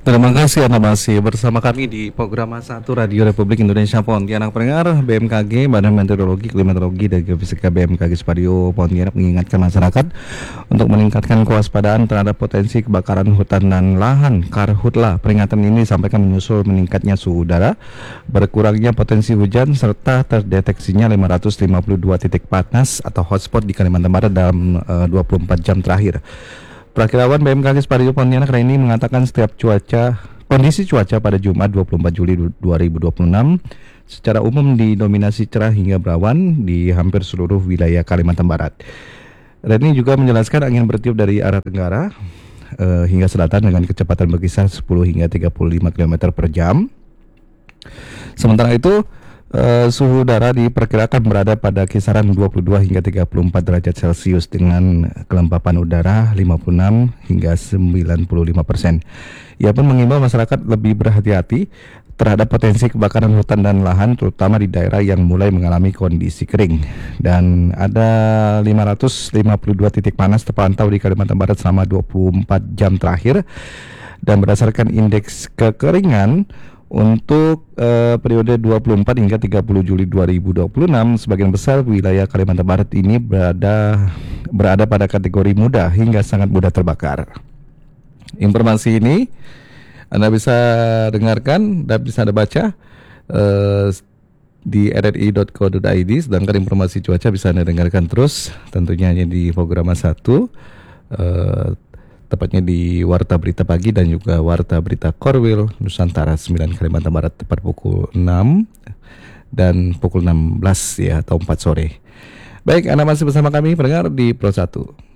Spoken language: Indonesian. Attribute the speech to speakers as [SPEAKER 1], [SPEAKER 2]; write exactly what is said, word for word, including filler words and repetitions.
[SPEAKER 1] Terima kasih Anda masih bersama kami di program satu Radio Republik Indonesia Pontianak. Pendengar, B M K G, Badan Meteorologi, Klimatologi, dan Geofisika B M K G Spadio Pontianak mengingatkan masyarakat untuk meningkatkan kewaspadaan terhadap potensi kebakaran hutan dan lahan Karhutla. Peringatan ini disampaikan menyusul meningkatnya suhu udara, berkurangnya potensi hujan, serta terdeteksinya lima ratus lima puluh dua titik panas atau hotspot di Kalimantan Barat dalam uh, dua puluh empat jam terakhir. Perakirawan B M K G Spadio Pontianak Reni mengatakan setiap cuaca kondisi cuaca pada Jumat dua puluh empat Juli dua ribu dua puluh enam secara umum didominasi cerah hingga berawan di hampir seluruh wilayah Kalimantan Barat. Reni juga menjelaskan angin bertiup dari arah tenggara eh, hingga selatan dengan kecepatan berkisar sepuluh hingga tiga puluh lima kilometer per jam. Sementara itu Uh, suhu udara diperkirakan berada pada kisaran dua puluh dua hingga tiga puluh empat derajat Celcius dengan kelembapan udara lima puluh enam hingga sembilan puluh lima persen. Ia pun mengimbau masyarakat lebih berhati-hati terhadap potensi kebakaran hutan dan lahan, terutama di daerah yang mulai mengalami kondisi kering. Dan ada lima ratus lima puluh dua titik panas terpantau di Kalimantan Barat selama dua puluh empat jam terakhir. Dan berdasarkan indeks kekeringan untuk uh, periode dua puluh empat hingga tiga puluh Juli dua ribu dua puluh enam, sebagian besar wilayah Kalimantan Barat ini berada berada pada kategori mudah hingga sangat mudah terbakar. Informasi ini Anda bisa dengarkan dan bisa Anda baca uh, di r r i dot co dot i d, sedangkan informasi cuaca bisa Anda dengarkan terus tentunya hanya di program satu, uh, tepatnya di Warta Berita Pagi dan juga Warta Berita Korwil Nusantara sembilan Kalimantan Barat tepat pukul enam dan pukul enam belas ya atau empat sore. Baik, Anda masih bersama kami pendengar di Pro satu.